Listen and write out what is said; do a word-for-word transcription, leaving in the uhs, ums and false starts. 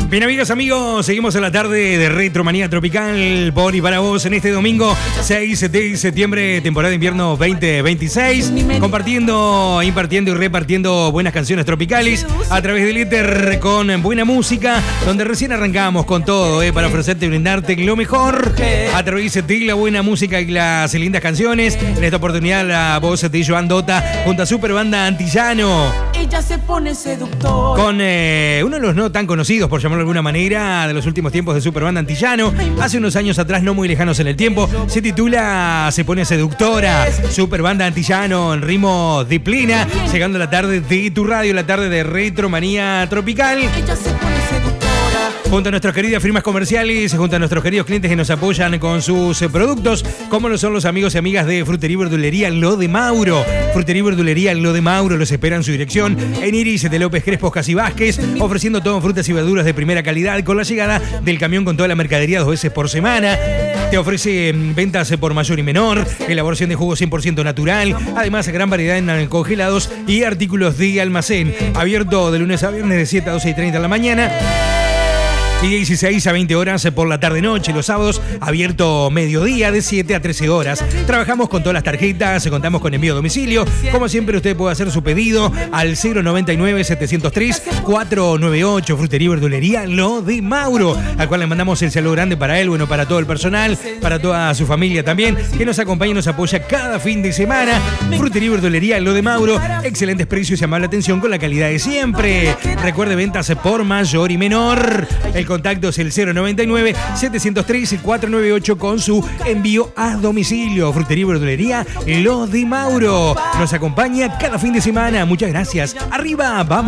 Bien, amigas, amigos, seguimos en la tarde de Retromanía Tropical por y para vos en este domingo seis de septiembre, temporada de invierno veinte veintiséis, compartiendo, impartiendo y repartiendo buenas canciones tropicales a través del éter con buena música, donde recién arrancamos con todo, eh, para ofrecerte y brindarte lo mejor a través de la buena música y las lindas canciones. En esta oportunidad la voz de Joan Dota junto a Super Banda Antillano. Ella se pone seductor. Con eh, uno de los no tan conocidos, por llamarlo de alguna manera, de los últimos tiempos de Super Banda Antillano. Hace unos años atrás, no muy lejanos en el tiempo, se titula Se pone seductora. Super Banda Antillano en ritmo disciplina, llegando a la tarde de tu radio, la tarde de Retromanía Tropical. Ella se pone seductora. Junto a nuestras queridas firmas comerciales, junto a nuestros queridos clientes que nos apoyan con sus eh, productos, como lo son los amigos y amigas de Frutería y Verdulería Lo de Mauro. Frutería y Verdulería Lo de Mauro los espera en su dirección en Iris de López Crespo Casi Vázquez, ofreciendo todo frutas y verduras de primera calidad con la llegada del camión con toda la mercadería dos veces por semana. Te ofrece mm, ventas por mayor y menor, elaboración de jugo cien por ciento natural, además gran variedad en congelados y artículos de almacén. Abierto de lunes a viernes de siete a doce y treinta de la mañana. Y dieciséis a veinte horas por la tarde-noche. Los sábados abierto mediodía de siete a trece horas. Trabajamos con todas las tarjetas, contamos con envío a domicilio. Como siempre, usted puede hacer su pedido al cero noventa y nueve, setecientos tres, cuatrocientos noventa y ocho. Frutería y Verdulería Lo de Mauro, al cual le mandamos el saludo grande para él, bueno, para todo el personal, para toda su familia también, que nos acompaña y nos apoya cada fin de semana. Frutería y Verdulería Lo de Mauro, excelentes precios y amable atención con la calidad de siempre. Recuerde, ventas por mayor y menor. El contacto es el cero noventa y nueve, setecientos tres, cuatrocientos noventa y ocho con su envío a domicilio. Frutería y Verdulería Lo de Mauro nos acompaña cada fin de semana. Muchas gracias. Arriba, vamos.